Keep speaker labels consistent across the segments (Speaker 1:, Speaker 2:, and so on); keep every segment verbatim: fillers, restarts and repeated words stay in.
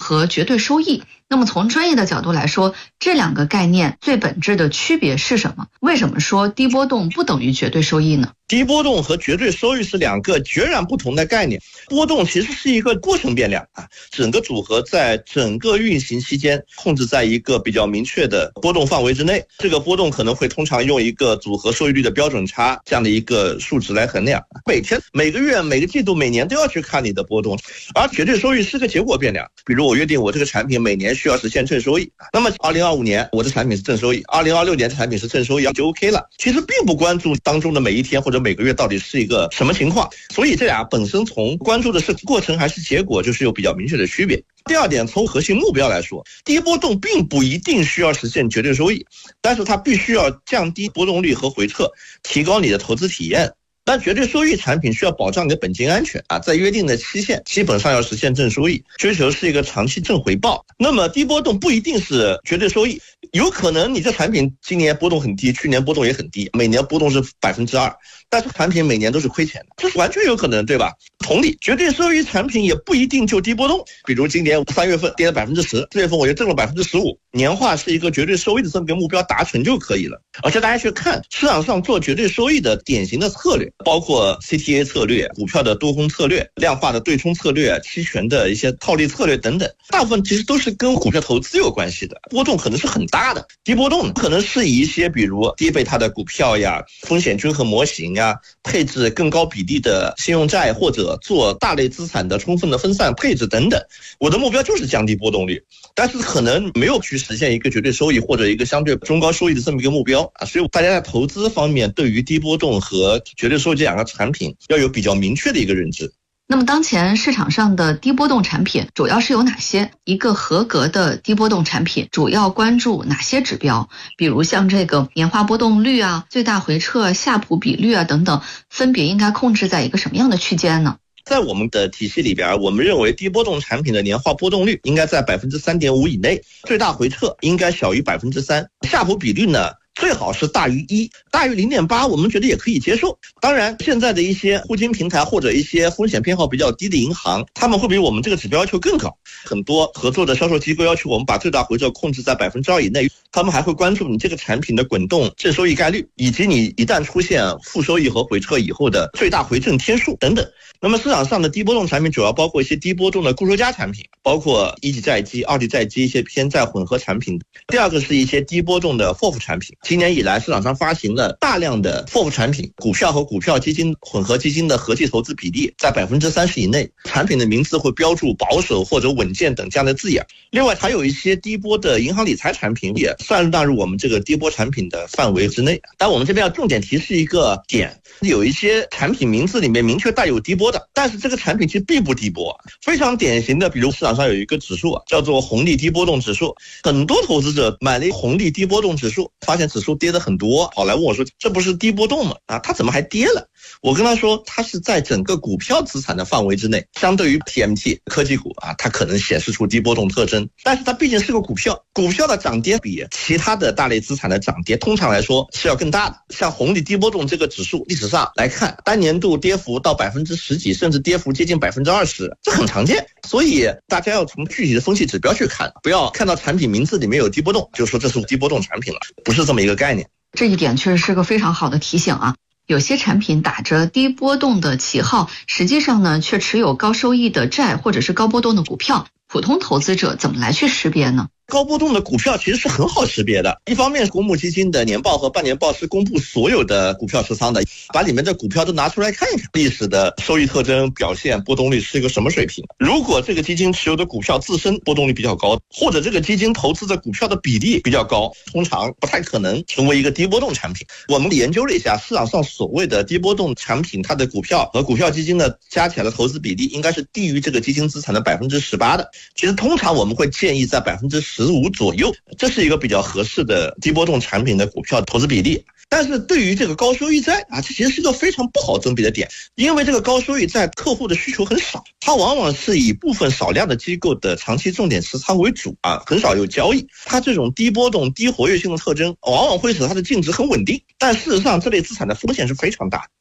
Speaker 1: 和绝对收益。那么从专业的角度来说，这两个概念最本质的区别是什么？为什么说低波动不等于绝对收益呢？
Speaker 2: 低波动和绝对收益是两个截然不同的概念。波动其实是一个过程变量啊，整个组合在整个运行期间控制在一个比较明确的波动范围之内。这个波动可能会通常用一个组合收益率的标准差这样的一个数值来衡量。每天、每个月、每个季度、每年都要去看你的波动，而绝对收益是个结果变量。比如我约定我这个产品每年需要实现正收益，那么二零二五年我的产品是正收益，二零二六年的产品是正收益就 OK 了。其实并不关注当中的每一天或者每个月到底是一个什么情况，所以这俩本身从关注的是过程还是结果就是有比较明确的区别。第二点，从核心目标来说，低波动并不一定需要实现绝对收益，但是它必须要降低波动率和回撤，提高你的投资体验。但绝对收益产品需要保障你的本金安全啊，在约定的期限基本上要实现正收益，追求是一个长期正回报。那么低波动不一定是绝对收益，有可能你这产品今年波动很低，去年波动也很低，每年波动是百分之二，但是产品每年都是亏钱的，这是完全有可能，对吧？同理，绝对收益产品也不一定就低波动，比如今年三月份跌了百分之十，四月份我就挣了百分之十五，年化是一个绝对收益的这么一个目标达成就可以了。而且大家去看市场上做绝对收益的典型的策略，包括 C T A 策略、股票的多空策略、量化的对冲策略、期权的一些套利策略等等，大部分其实都是跟股票投资有关系的，波动可能是很大的。低波动可能是以一些比如低贝塔的股票呀、风险均衡模型呀、配置更高比例的信用债，或者做大类资产的充分的分散配置等等。我的目标就是降低波动率，但是可能没有去实现一个绝对收益或者一个相对中高收益的这么一个目标啊，所以大家在投资方面对于低波动和绝对收益这两个产品要有比较明确的一个认知。
Speaker 1: 那么当前市场上的低波动产品主要是有哪些？一个合格的低波动产品主要关注哪些指标？比如像这个年化波动率啊、最大回撤、夏普比率啊等等，分别应该控制在一个什么样的区间呢？
Speaker 2: 在我们的体系里边，我们认为低波动产品的年化波动率应该在 百分之三点五 以内，最大回撤应该小于 百分之三， 夏普比率呢最好是大于一，大于 零点八 我们觉得也可以接受。当然现在的一些互金平台或者一些风险偏好比较低的银行，他们会比我们这个指标要求更高，很多合作的销售机构要求我们把最大回撤控制在 百分之二 以内，他们还会关注你这个产品的滚动正收益概率，以及你一旦出现负收益和回撤以后的最大回正天数等等。那么市场上的低波动产品主要包括一些低波动的固收加产品，包括一级债基、二级债基一些偏债混合产品。第二个是一些低波动的 F O F 产品，今年以来市场上发行了大量的 F O F 产品，股票和股票基金混合基金的合计投资比例在 百分之三十 以内，产品的名字会标注保守或者稳健等这样的字眼。另外还有一些低波的银行理财产品也算纳入我们这个低波产品的范围之内。但我们这边要重点提示一个点，有一些产品名字里面明确带有低波的，但是这个产品其实并不低波。非常典型的，比如市场上有一个指数叫做红利低波动指数，很多投资者买了红利低波动指数，发现指数跌得很多，跑来问我说这不是低波动吗？啊，它怎么还跌了？我跟他说它是在整个股票资产的范围之内，相对于 T M T 科技股啊，它可能显示出低波动特征，但是它毕竟是个股票，股票的涨跌比其他的大类资产的涨跌通常来说是要更大的。像红利低波动这个指数历史上来看，单年度跌幅到百分之十几，甚至跌幅接近百分之二十，这很常见。所以大家要从具体的分析指标去看，不要看到产品名字里面有低波动就说这是低波动产品了，不是这么一个概念。
Speaker 1: 这一点确实是个非常好的提醒啊。有些产品打着低波动的旗号，实际上呢却持有高收益的债或者是高波动的股票，普通投资者怎么来去识别呢？
Speaker 2: 高波动的股票其实是很好识别的，一方面公募基金的年报和半年报是公布所有的股票持仓的，把里面的股票都拿出来看一看，历史的收益特征表现波动率是一个什么水平。如果这个基金持有的股票自身波动率比较高，或者这个基金投资的股票的比例比较高，通常不太可能成为一个低波动产品。我们研究了一下市场上所谓的低波动产品，它的股票和股票基金的加起来的投资比例应该是低于这个基金资产的 百分之十八 的。其实通常我们会建议在 百分之十五 左右，这是一个比较合适的低波动产品的股票投资比例。但是对于这个高收益债啊，这其实是个非常不好甄别的点，因为这个高收益债客户的需求很少，它往往是以部分少量的机构的长期重点持仓为主啊，很少有交易。它这种低波动低活跃性的特征往往会使它的净值很稳定，但事实上这类资产的风险是非常大的。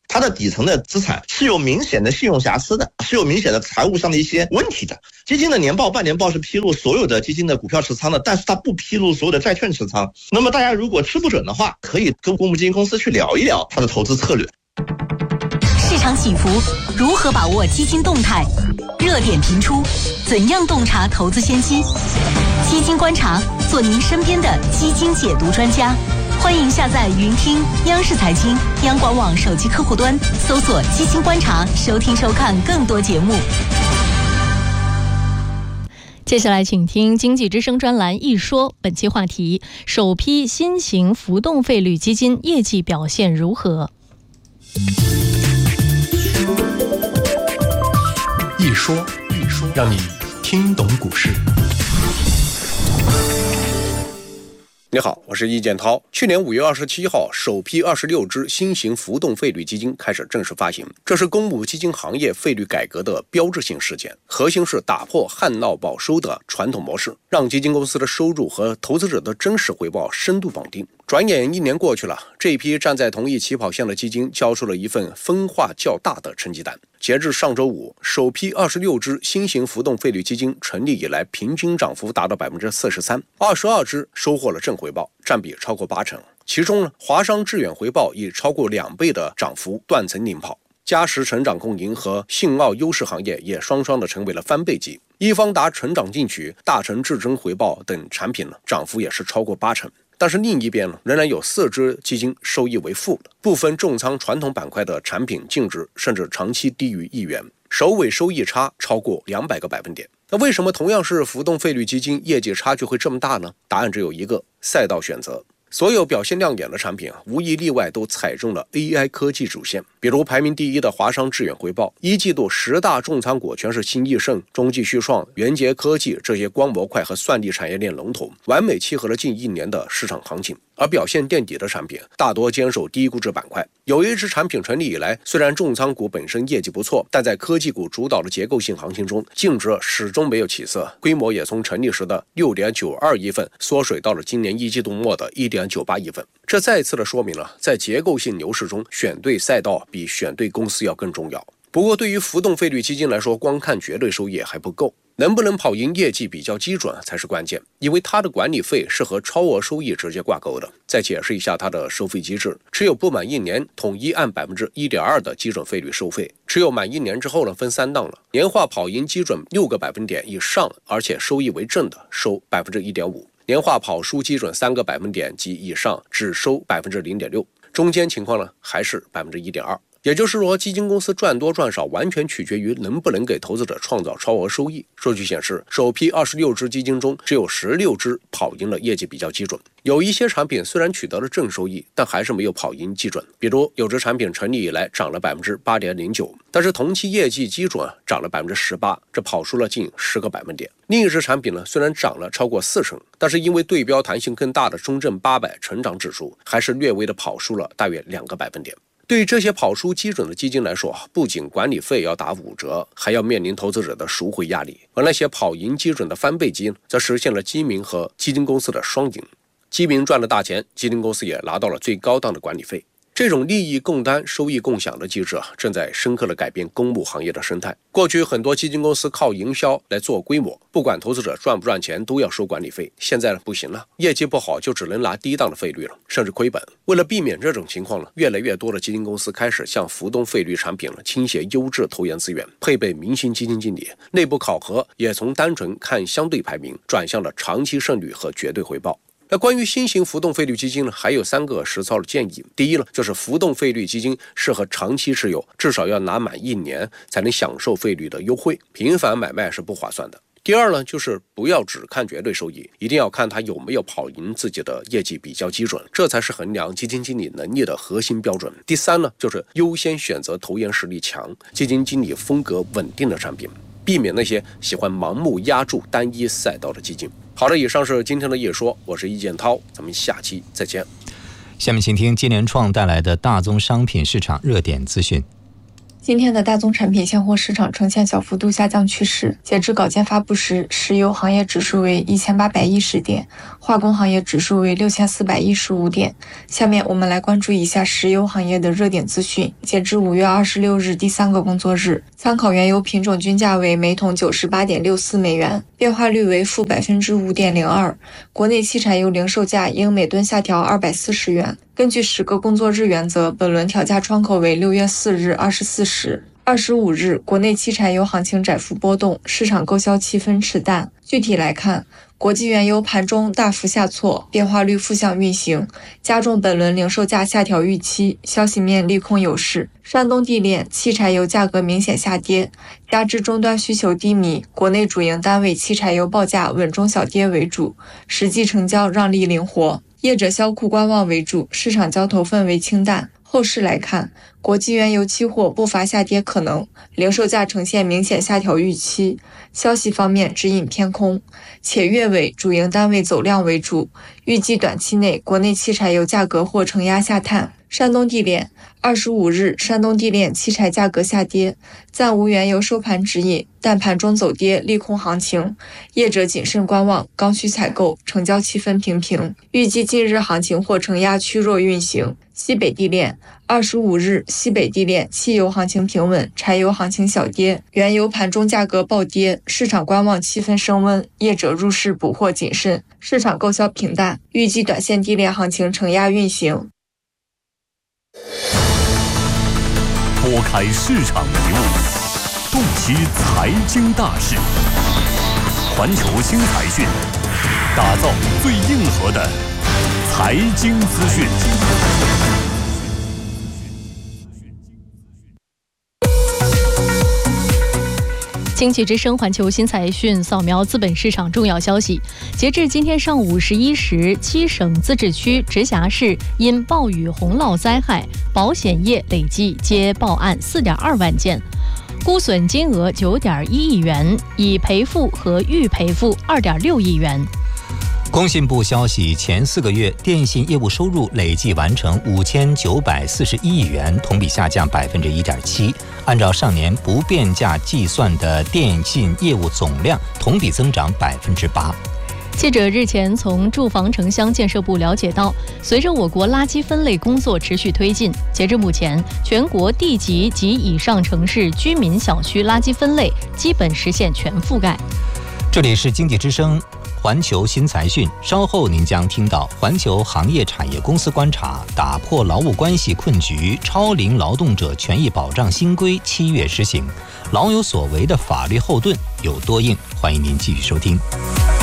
Speaker 2: 它的底层的资产是有明显的信用瑕疵的，是有明显的财务上的一些问题的。基金的年报、半年报是披露所有的基金的股票持仓的，但是它不披露所有的债券持仓。那么大家如果吃不准的话，可以跟公募基金公司去聊一聊它的投资策略。
Speaker 3: 市场起伏，如何把握基金动态？热点频出，怎样洞察投资先机？基金观察，做您身边的基金解读专家。欢迎下载云听央视财经、央广网手机客户端，搜索“基金观察”，收听收看更多节目。
Speaker 4: 接下来请听经济之声专栏一说，本期话题：首批新型浮动费率基金业绩表现如何？
Speaker 5: 一说一说，让你听懂股市。
Speaker 6: 你好，我是易建涛。去年五月二十七号，首批二十六只新型浮动费率基金开始正式发行，这是公募基金行业费率改革的标志性事件，核心是打破旱涝保收的传统模式，让基金公司的收入和投资者的真实回报深度绑定。转眼一年过去了，这一批站在同一起跑线的基金交出了一份分化较大的成绩单。截至上周五，首批二十六只新型浮动费率基金成立以来，平均涨幅达到百分之四十三，二十二只收获了正回报，占比超过八成。其中呢，华商致远回报以超过两倍的涨幅断层领跑，嘉实成长共赢和信奥优势行业也双双的成为了翻倍机。易方达成长进取、大成至臻回报等产品呢，涨幅也是超过八成。但是另一边呢，仍然有四只基金收益为负的，部分重仓传统板块的产品净值甚至长期低于一元，首尾收益差超过两百个百分点。那为什么同样是浮动费率基金，业绩差距会这么大呢？答案只有一个：赛道选择。所有表现亮眼的产品啊，无一例外都踩中了 A I 科技主线。比如排名第一的华商致远回报，一季度十大重仓股全是新易盛、中继旭创、元捷科技这些光模块和算力产业链龙头，完美契合了近一年的市场行情。而表现垫底的产品大多坚守低估值板块。有一只产品成立以来，虽然重仓股本身业绩不错，但在科技股主导的结构性行情中，净值始终没有起色，规模也从成立时的 六点九二亿份缩水到了今年一季度末的 一点九八亿份。这再次的说明了，在结构性牛市中，选对赛道比选对公司要更重要。不过对于浮动费率基金来说，光看绝对收益还不够，能不能跑赢业绩比较基准才是关键，因为它的管理费是和超额收益直接挂钩的。再解释一下它的收费机制，持有不满一年统一按 百分之一点二 的基准费率收费，持有满一年之后呢，分三档了，年化跑赢基准六个百分点以上而且收益为正的收 百分之一点五， 年化跑输基准三个百分点及以上只收 百分之零点六， 中间情况呢还是 百分之一点二。也就是说，基金公司赚多赚少完全取决于能不能给投资者创造超额收益。数据显示，首批二十六只基金中，只有十六只跑赢了业绩比较基准。有一些产品虽然取得了正收益，但还是没有跑赢基准。比如，有只产品成立以来涨了 百分之八点零九， 但是同期业绩基准涨了 百分之十八， 这跑输了近十个百分点。另一只产品呢，虽然涨了超过四成，但是因为对标弹性更大的中证八百成长指数，还是略微的跑输了大约两个百分点。对于这些跑输基准的基金来说，不仅管理费要打五折，还要面临投资者的赎回压力。而那些跑赢基准的翻倍基，则实现了基民和基金公司的双赢。基民赚了大钱，基金公司也拿到了最高档的管理费。这种利益共担、收益共享的机制啊，正在深刻地改变公募行业的生态。过去很多基金公司靠营销来做规模，不管投资者赚不赚钱都要收管理费。现在呢不行了，业绩不好就只能拿低档的费率了，甚至亏本。为了避免这种情况呢，越来越多的基金公司开始向浮动费率产品了倾斜优质投研资源，配备明星基金经理。内部考核也从单纯看相对排名，转向了长期胜率和绝对回报。那关于新型浮动费率基金呢，还有三个实操的建议。第一呢，就是浮动费率基金适合长期持有，至少要拿满一年才能享受费率的优惠，频繁买卖是不划算的。第二呢，就是不要只看绝对收益，一定要看它有没有跑赢自己的业绩比较基准，这才是衡量基金经理能力的核心标准。第三呢，就是优先选择投研实力强、基金经理风格稳定的产品，避免那些喜欢盲目压住单一赛道的基金。好的，以上是今天的夜说，我是易建涛，咱们下期再见。
Speaker 7: 下面请听金联创带来的大宗商品市场热点资讯。 今天的大宗产品现货市场呈现小幅度下降趋势。截至稿件发布时，石油行业指数为一千八百一十点，化工行业指数为六千四百一十五点。下面我们来关注一下石油行业的热点资讯。截至五月二十六日第三个工作日，参考原油品种均价为每桶九十八点六四美元，变化率为负百分之五点零二。国内汽柴油零售价应每吨下调二百四十元。根据十个工作日原则，本轮调价窗口为六月四日二十四时。二十五日，国内汽柴油行情窄幅波动，市场购销气氛持淡。具体来看，国际原油盘中大幅下挫，变化率负向运行，加重本轮零售价下调预期，消息面利空有势。山东地炼汽柴油价格明显下跌，加之终端需求低迷，国内主营单位汽柴油报价稳中小跌为主，实际成交让利灵活，业者销库观望为主，市场交投氛围清淡。后市来看，国际原油期货不乏下跌可能，零售价呈现明显下调预期。消息方面指引偏空，且月尾主营单位走量为主，预计短期内国内汽柴油价格或承压下探。山东地炼二十五日，山东地炼汽柴价格下跌，暂无原油收盘指引，但盘中走跌利空行情，业者谨慎观望，刚需采购，成交气氛平平，预计近日行情或承压趋弱运行。西北地炼二十五日，西北地炼汽油行情平稳，柴油行情小跌，原油盘中价格暴跌，市场观望气氛升温，业者入市补货谨慎，市场购销平淡，预计短线地炼行情承压运行。
Speaker 8: 拨开市场迷雾，洞悉财经大事，环球新财讯，打造最硬核的财经资讯。
Speaker 4: 经济之声环球新财讯扫描资本市场重要消息。截至今天上午十一时，七省自治区、直辖市因暴雨洪涝灾害，保险业累计接报案四点二万件，估损金额九点一亿元，已赔付和预赔付二点六亿元。
Speaker 9: 工信部消息，前四个月电信业务收入累计完成五千九百四十一亿元，同比下降百分之一点七。按照上年不变价计算的电信业务总量，同比增长百分之八。
Speaker 4: 记者日前从住房城乡建设部了解到，随着我国垃圾分类工作持续推进，截至目前，全国地级及以上城市居民小区垃圾分类基本实现全覆盖。
Speaker 9: 这里是经济之声环球新财讯，稍后您将听到环球行业产业公司观察，打破劳务关系困局，超龄劳动者权益保障新规七月施行，老有所为的法律后盾有多硬？欢迎您继续收听。